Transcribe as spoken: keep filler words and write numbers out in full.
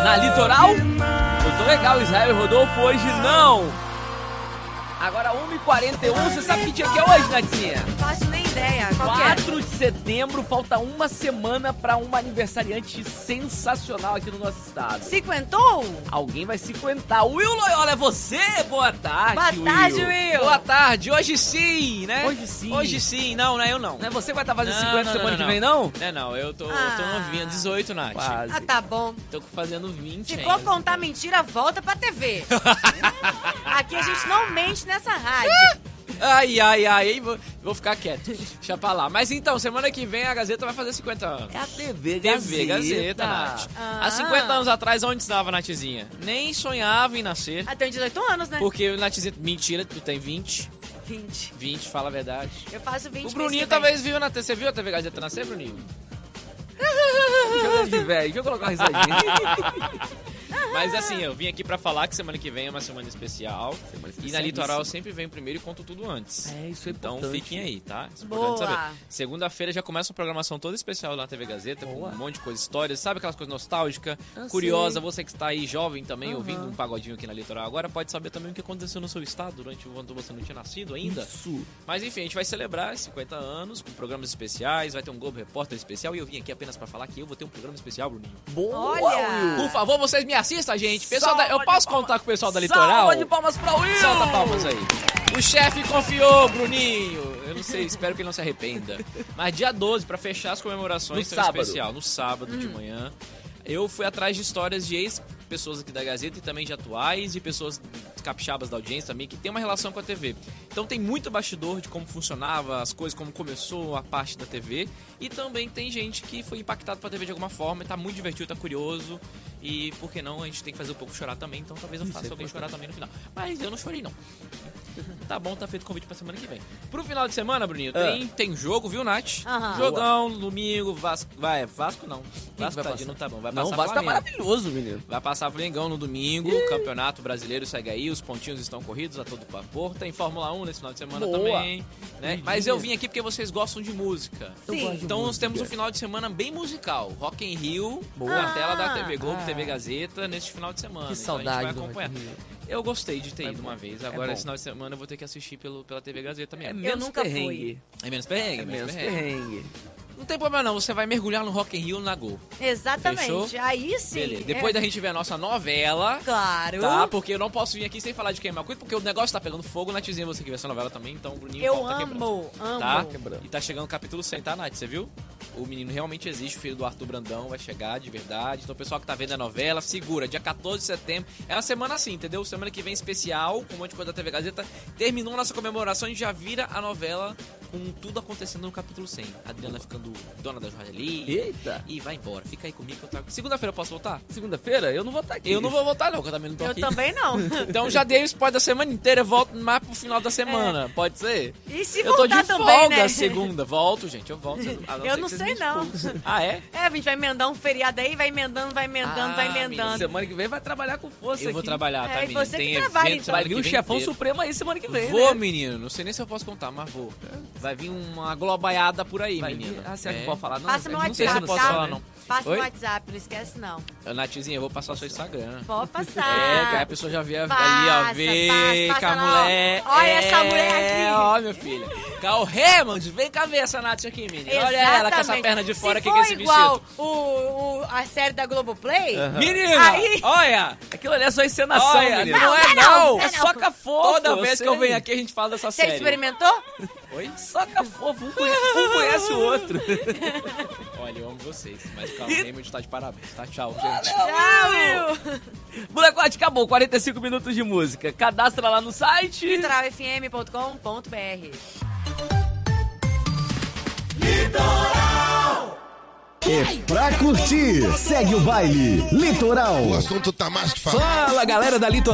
Na Litoral? Eu tô legal, Israel e Rodolfo, hoje não. Agora uma e quarenta e um, você sabe que dia que é hoje, Natinha? Não faço nem ideia. Qual que é? quatro de setembro, falta uma semana pra um aniversariante sensacional aqui no nosso estado. Cinquentou? Alguém vai se cinquentar. Will Loyola, é você? Boa tarde, Boa Will. tarde, Will. Boa tarde, hoje sim, né? Hoje sim. Hoje sim, não, não é eu não. Não é você que vai estar fazendo Não, cinquenta não, semana não, que não. vem, não? Não, é não, eu tô, Ah. tô novinha, dezoito, Nath. Quase. Ah, tá bom. Tô fazendo vinte Se for ainda. contar mentira, volta pra T V. Aqui a gente não mente nessa rádio. Ai, ai, ai, vou, vou ficar quieto. Deixa pra lá. Mas então, semana que vem a Gazeta vai fazer cinquenta anos. É a T V T Gazeta. V Gazeta, Nath. Ah. Há cinquenta anos atrás, onde estava, Nathzinha? Nem sonhava em nascer. Ah, tenho dezoito anos, né? Porque, Nathzinha, mentira, tu tem vinte. vinte. vinte, fala a verdade. Eu faço vinte. O Bruninho mês que vem. talvez viu na T V. Você viu a T V Gazeta nascer, Bruninho? Jogando de velho, deixa eu colocar uma risadinha. Mas assim, eu vim aqui pra falar que semana que vem é uma semana especial. Semana E na Litoral eu sempre venho primeiro e conto tudo antes. É, isso é Então importante. fiquem aí, tá? Isso é Boa. importante saber. Segunda-feira já começa uma programação toda especial lá na T V Gazeta, Boa. com um monte de coisa, histórias, sabe aquelas coisas nostálgicas, Eu curiosa, sei. você que está aí jovem também, Aham. ouvindo um pagodinho aqui na Litoral. Agora pode saber também o que aconteceu no seu estado durante o ano que você não tinha nascido ainda. Isso. Mas enfim, a gente vai celebrar cinquenta anos com programas especiais, vai ter um Globo Repórter especial e eu vim aqui apenas pra falar que eu vou ter um programa especial, Bruninho. Boa, Olha. Por favor, vocês me assistam, gente. Pessoal da- Salva eu de posso palmas. contar com o pessoal da Litoral? Salva de palmas pra Will. Solta palmas aí. O chefe confiou, Bruninho. Eu não sei, espero que ele não se arrependa. Mas dia doze, pra fechar as comemorações, No tem um sábado. especial. No sábado de manhã. Eu fui atrás de histórias de ex-pessoas aqui da Gazeta e também de atuais e pessoas capixabas da audiência também que tem uma relação com a T V. Então tem muito bastidor de como funcionava as coisas, como começou a parte da T V. E também tem gente que foi impactado pela T V de alguma forma e tá muito divertido, tá curioso. E por que não, a gente tem que fazer o povo chorar também, então talvez eu faça Isso é alguém chorar importante. também no final. Mas eu não chorei não. Tá bom, tá feito o convite pra semana que vem. Pro final de semana, Bruninho, tem, tem jogo, viu, Nath? Aham. Jogão, domingo, Vasco. Vai, Vasco não. Vasco vai tadinho, passar? não tá bom. Vai Não, o passar Vasco tá Flamengo. maravilhoso, menino. Vai passar Flengão no domingo, Campeonato Brasileiro segue aí, os pontinhos estão corridos a todo vapor. Tem Fórmula um nesse final de semana Boa. também, né? Vidinha. Mas eu vim aqui porque vocês gostam de música. Eu Sim. gosto de Então nós música. temos um final de semana bem musical. Rock in Rio, Boa. na tela da T V Globo, Ah. T V Gazeta, nesse final de semana. Que Então a gente saudade vai do acompanhar. Rock in Rio. Eu gostei de ter É ido bom. uma vez. É Agora, bom. esse final de semana, eu vou ter que assistir pelo, pela T V Gazeta É mesmo. menos nunca fui. perrengue. É menos perrengue, É menos perrengue. perrengue. Não tem problema não, você vai mergulhar no Rock in Rio na Gol. Exatamente. Fechou? Aí sim. Beleza. Depois é... da gente ver a nossa novela, Claro. tá? Porque eu não posso vir aqui sem falar de queimar coisa, porque o negócio tá pegando fogo. Natizinha, você que vê essa novela também, então o Bruninho Eu pau tá quebrando. amo, amo. Tá? Quebrando. E tá chegando o capítulo cem, tá, Nath? Você viu? O menino realmente existe, o filho do Arthur Brandão vai chegar de verdade. Então o pessoal que tá vendo a novela, segura. Dia quatorze de setembro. É uma semana assim, entendeu? Semana que vem especial, com um monte de coisa da T V Gazeta. Terminou nossa comemoração, a gente já vira a novela com tudo acontecendo no capítulo cem. A Adriana ficando dona da joalheria. Eita. E vai embora. Fica aí comigo que eu trago. Segunda-feira eu posso voltar? Segunda-feira eu não vou estar aqui. Eu não vou voltar, não, porque eu também não tô Eu aqui. também não. Então já dei o spoiler da semana inteira, eu volto mais pro final da semana. Pode ser? E se Eu tô de voltar também, folga né? segunda. Volto, gente, eu volto. A Eu ser não que vocês sei, me não. expulsem. Ah, é? É, a gente vai emendar um feriado aí, vai emendando, vai emendando, Ah, vai menina, emendando. Semana que vem vai trabalhar com força Eu vou aqui. trabalhar, tá, É, e menino? você Tem que trabalha, evento então. Vai semana vir que o vem chefão inteiro. supremo aí semana que vem, Vou, né? menino. Não sei nem se eu posso contar, mas vou. Vai vir uma globaiada por aí, Vai menino. vir... Ah, será que É. pode falar? Não, Passa a no gente não sei se WhatsApp, eu posso tá? falar, não. Passa Oi? no WhatsApp, não esquece não. Nathzinha, eu vou passar o seu Instagram. Pode É, passar. que aí a pessoa já vê ali, Passa, ó. Vê passa, que a passa, mulher. ó. Olha é... essa mulher aqui. Ó, meu filho. Cal Raymond, vem cá ver essa Nath aqui, menina. Olha ela com essa Exatamente. perna de fora Se aqui com for esse igual vestido. o, o, a série da Globoplay, Aham. Menina, Aí- olha. Aquilo ali é só encenação, Olha, menino. não é não, não. não É só cafofo. Toda vez eu que eu sei. venho aqui a gente fala dessa você série. experimentou? Oi? Soca fofo, um conhece, um conhece o outro. Olha, eu amo vocês, mas o Carlos Raymond tá de parabéns, tá? Tchau, gente. Tchau, Will. Molecote, acabou, quarenta e cinco minutos de música. Cadastra lá no site. litoral f m ponto com ponto b r. É pra curtir. Segue o baile. Litoral. O assunto tá mais que falado. Fala, galera da Litoral.